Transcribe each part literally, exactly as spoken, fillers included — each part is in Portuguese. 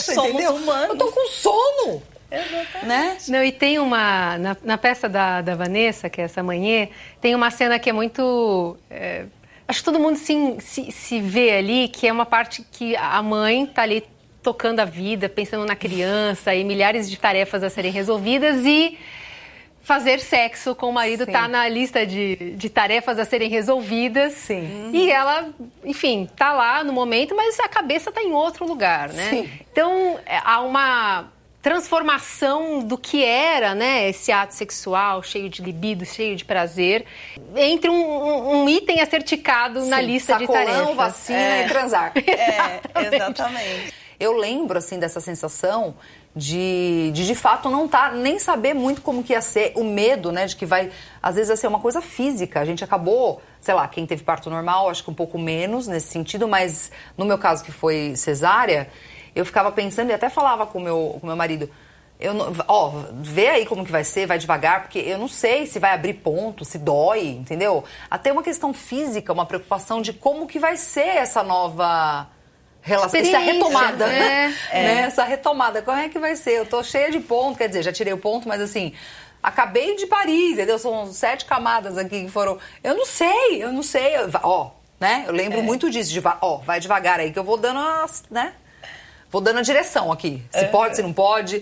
sexo, somos entendeu? humanos. Eu tô com sono. Exatamente. Né? Não, e tem uma... Na, na peça da, da Vanessa, que é essa manhã, tem uma cena que é muito... É, acho que todo mundo se, se, se vê ali, que é uma parte que a mãe tá ali tocando a vida, pensando na criança e milhares de tarefas a serem resolvidas e fazer sexo com o marido Sim. tá na lista de, de tarefas a serem resolvidas. Sim. E ela, enfim, tá lá no momento, mas a cabeça tá em outro lugar, né? Sim. Então, há uma transformação do que era, né, esse ato sexual cheio de libido, cheio de prazer, entre um, um, um item a ser ticado Sim. na lista Sacolão, de tarefas. vacina é. e transar. É, exatamente. Eu lembro, assim, dessa sensação de, de, de fato, não tá, nem saber muito como que ia ser, o medo, né, de que vai, às vezes, vai ser uma coisa física. A gente acabou, sei lá, quem teve parto normal, acho que um pouco menos nesse sentido, mas no meu caso, que foi cesárea, eu ficava pensando e até falava com o meu, com meu marido, eu não, ó, vê aí como que vai ser, vai devagar, porque eu não sei se vai abrir ponto, se dói, entendeu? Até uma questão física, uma preocupação de como que vai ser essa nova relação, essa retomada, é, né? É. Essa retomada, como é que vai ser? Eu tô cheia de ponto, quer dizer, já tirei o ponto, mas assim, acabei de parir, entendeu? São sete camadas aqui que foram, eu não sei, eu não sei, ó, né? Eu lembro é. muito disso, de, ó, vai devagar aí que eu vou dando as, né? Vou dando a direção aqui, se uhum. pode, se não pode.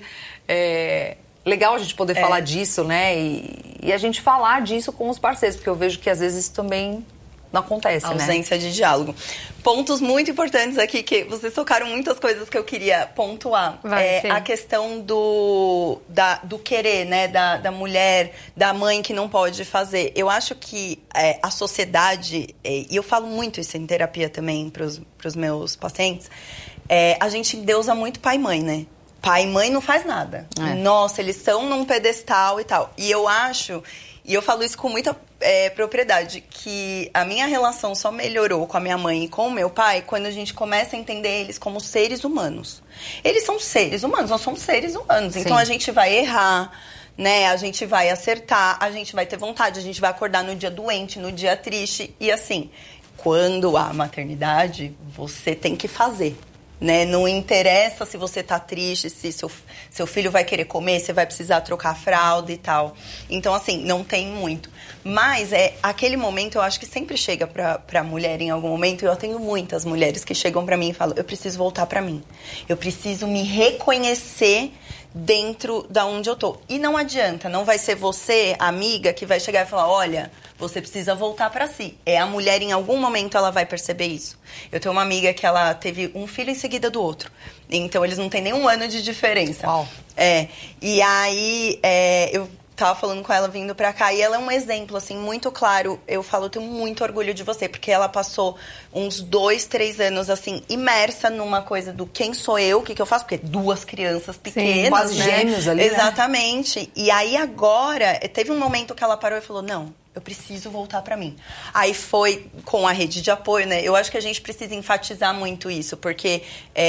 É legal a gente poder é. falar disso, né? E, e a gente falar disso com os parceiros, porque eu vejo que às vezes isso também não acontece, a né? Ausência de diálogo. Pontos muito importantes aqui, que vocês tocaram muitas coisas que eu queria pontuar. Vai, é sim. a questão do, da, do querer, né? Da, da mulher, da mãe que não pode fazer. Eu acho que é, a sociedade, é, e eu falo muito isso em terapia também para os meus pacientes, É, a gente endeusa muito pai e mãe, né? Pai e mãe não faz nada. É. Nossa, eles estão num pedestal e tal. E eu acho, e eu falo isso com muita é, propriedade, que a minha relação só melhorou com a minha mãe e com o meu pai quando a gente começa a entender eles como seres humanos. Eles são seres humanos, nós somos seres humanos. Sim. Então a gente vai errar, né? A gente vai acertar, a gente vai ter vontade, a gente vai acordar no dia doente, no dia triste. E assim, quando há maternidade, você tem que fazer. Né? Não interessa se você tá triste, se seu, seu filho vai querer comer, você vai precisar trocar a fralda e tal. Então, assim, não tem muito. Mas é aquele momento, eu acho que sempre chega pra, pra mulher em algum momento. E eu tenho muitas mulheres que chegam pra mim e falam, eu preciso voltar pra mim. Eu preciso me reconhecer dentro da onde eu tô. E não adianta, não vai ser você, amiga, que vai chegar e falar, olha, você precisa voltar pra si. É a mulher, em algum momento, ela vai perceber isso. Eu tenho uma amiga que ela teve um filho em seguida do outro. Então, eles não têm nem um ano de diferença. Uau. É. E aí, é, eu tava falando com ela vindo pra cá, e ela é um exemplo, assim, muito claro. Eu falo, eu tenho muito orgulho de você, porque ela passou uns dois, três anos, assim, imersa numa coisa do quem sou eu, o que que eu faço, porque duas crianças pequenas, Sim, quase né? gêmeos ali, Exatamente. Né? E aí, agora, teve um momento que ela parou e falou, não, eu preciso voltar pra mim. Aí foi com a rede de apoio, né? Eu acho que a gente precisa enfatizar muito isso, porque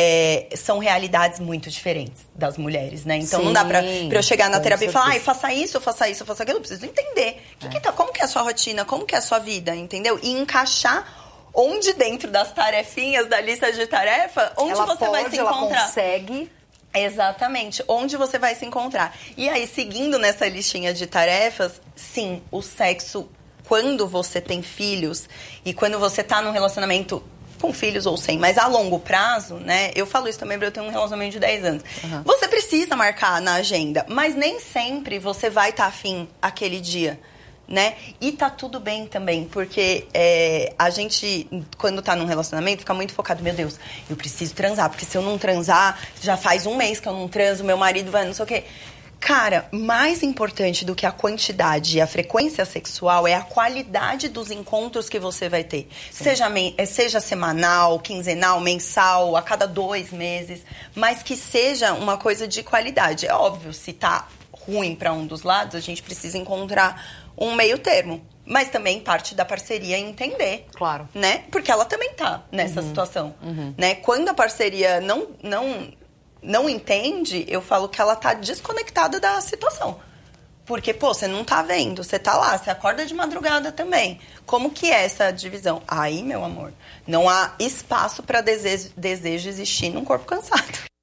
é, são realidades muito diferentes das mulheres, né? Então, Sim, não dá pra, pra eu chegar na terapia certeza. e falar, ai, faça isso, faça isso, faça aquilo. Eu preciso entender. Que é. Que tá, como que é a sua rotina, como que é a sua vida, entendeu? E encaixar onde dentro das tarefinhas, da lista de tarefa, onde ela você pode, vai se encontrar. Ela consegue... Exatamente, onde você vai se encontrar. E aí, seguindo nessa listinha de tarefas, sim, o sexo, quando você tem filhos e quando você tá num relacionamento com filhos ou sem, mas a longo prazo, né? Eu falo isso também, porque eu tenho um relacionamento de dez anos. Uhum. Você precisa marcar na agenda, mas nem sempre você vai estar afim aquele dia. Né? E tá tudo bem também, porque é, a gente, quando tá num relacionamento, fica muito focado, meu Deus, eu preciso transar, porque se eu não transar, já faz um mês que eu não transo, meu marido vai, não sei o quê. Cara, mais importante do que a quantidade e a frequência sexual é a qualidade dos encontros que você vai ter. Seja, seja semanal, quinzenal, mensal, a cada dois meses, mas que seja uma coisa de qualidade. É óbvio, se tá ruim para um dos lados, a gente precisa encontrar um meio termo. Mas também parte da parceria é entender. Claro. Né? Porque ela também tá nessa uhum. situação. Uhum. Né? Quando a parceria não, não, não entende, eu falo que ela tá desconectada da situação. Porque, pô, você não tá vendo, você tá lá, você acorda de madrugada também. Como que é essa divisão? Aí, meu amor, não há espaço para desejo, desejo existir num corpo cansado.